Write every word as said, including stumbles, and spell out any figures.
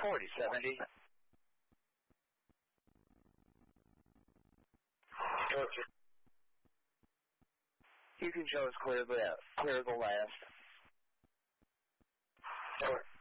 forty seventy. Roger. You can show us clear the, clear the last. Over.